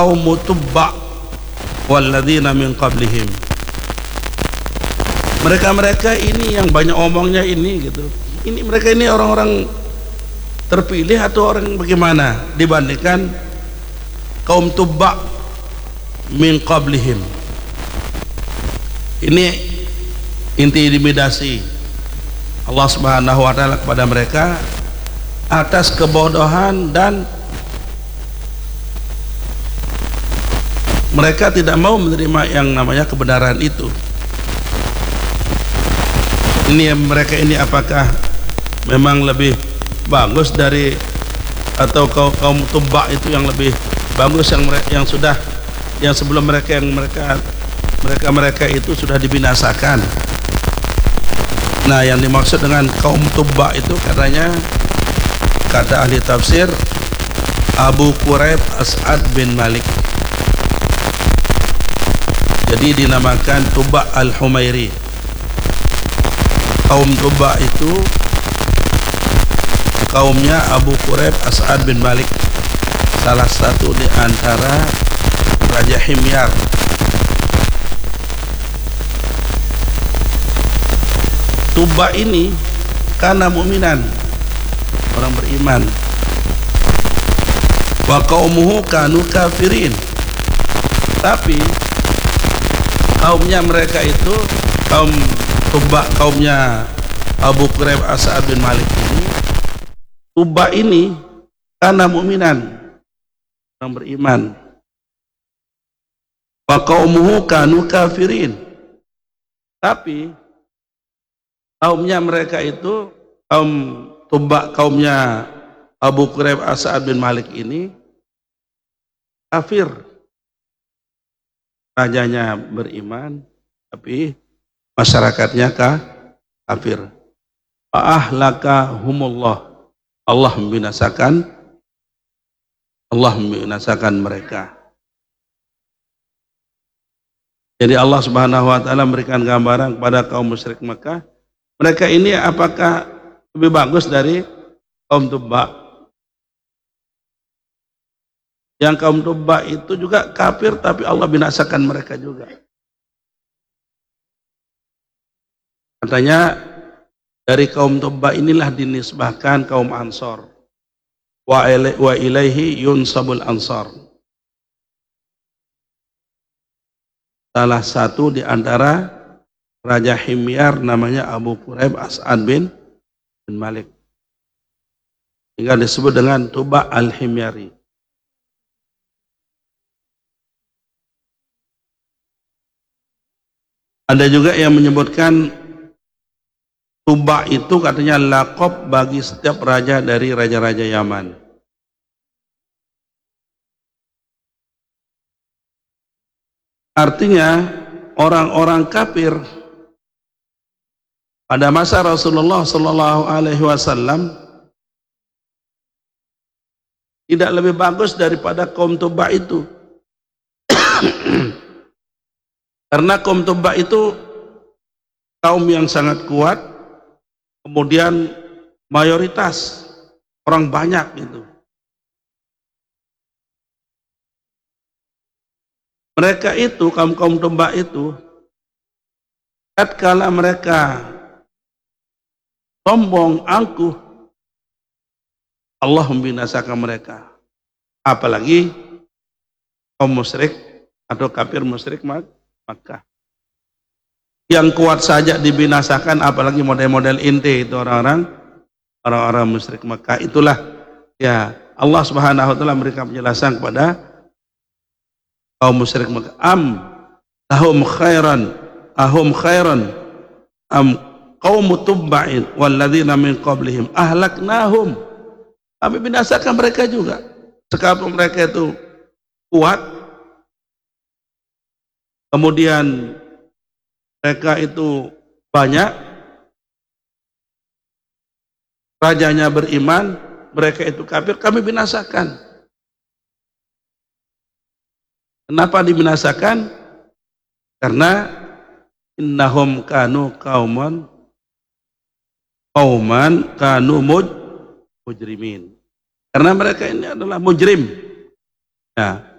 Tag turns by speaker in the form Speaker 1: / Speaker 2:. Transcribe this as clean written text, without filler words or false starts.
Speaker 1: qaumu tubba walladzina min qablihim. Mereka-mereka ini yang banyak omongnya ini gitu. Ini mereka ini orang-orang terpilih atau orang bagaimana dibandingkan kaum tubba min qablihim. Ini intimidasi Allah Subhanahu wa taala kepada mereka atas kebodohan, dan mereka tidak mau menerima yang namanya kebenaran itu. Ini mereka ini apakah memang lebih bagus dari, atau kaum tubba itu yang lebih bagus, yang sebelum mereka itu sudah dibinasakan. Nah, yang dimaksud dengan kaum tubba itu katanya, kata ahli tafsir, Abu Quraib As'ad bin Malik. Jadi dinamakan Tubba al-Humairi. Kaum Tubba itu kaumnya Abu Quraib As'ad bin Malik, salah satu di antara Raja Himyar. Tubba ini karena mu'minan, orang beriman. Wa qaumuhu kanu kafirin. Tapi kaumnya mereka itu, kaum Tubba, kaumnya Abu Quraib As'ad bin Malik ini, Tubba ini karena mu'minan, orang beriman. Wa qaumuhu kanu kafirin. Tapi kaumnya mereka itu, kaum Tubba, kaumnya Abu Quraib As'ad bin Malik ini kafir. Rajanya beriman tapi masyarakatnya kafir. Fa ahlakahumullah. Allah membinasakan mereka. Jadi Allah Subhanahu wa taala memberikan gambaran kepada kaum musyrik Mekah, mereka ini apakah lebih bagus dari kaum Tubba? Yang kaum Tubba itu juga kafir, tapi Allah binasakan mereka juga. Katanya dari kaum Tubba inilah dinisbahkan kaum Ansor. Wa ilaihi yunsabul Ansor. Salah satu di antara Raja Himyar namanya Abu Quraib As'ad bin Malik, hingga disebut dengan Tubba al-Himyari. Ada juga yang menyebutkan Tubba itu katanya laqab bagi setiap raja dari raja-raja Yaman. Artinya orang-orang kafir pada masa Rasulullah Sallallahu Alaihi Wasallam tidak lebih bagus daripada kaum Tubba itu. Karena kaum Tubba itu kaum yang sangat kuat, kemudian mayoritas orang banyak itu. Mereka itu, kaum Tubba itu, tatkala mereka sombong, angkuh, Allah membinasakan mereka. Apalagi kaum musyrik atau kafir musyrik Makkah. Yang kuat saja dibinasakan, apalagi model-model inti itu orang-orang musyrik Makkah. Itulah ya Allah Subhanahu wa taala memberikan penjelasan kepada kaum musyrik Makkah. Ahum khairan qaum tubba'in walladzina min qablihim ahlaknahum. Kami binasakan mereka juga. Sekalipun mereka itu kuat, kemudian mereka itu banyak, rajanya beriman, mereka itu kafir, kami binasakan. Kenapa dibinasakan? Karena innahum kanu qauman kanu mujrimin. Karena mereka ini adalah mujrim. Nah,